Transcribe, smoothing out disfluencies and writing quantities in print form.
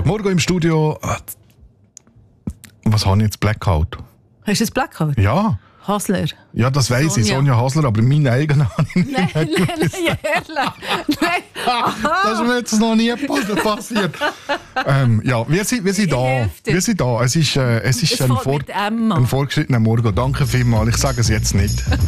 Morgen im Studio. Was habe ich jetzt? Blackout? Hast du ein Blackout? Ja. Hasler. Ja, das weiss ich, Sonja Hasler, aber meinen eigenen habe ich nicht. Nein, ehrlich. Nein. Das ist mir jetzt noch nie passiert. Ja, wir sind da. Wir sind da. Es ist ein mit Emma. vorgeschrittener Morgen. Danke vielmals. Ich sage es jetzt nicht.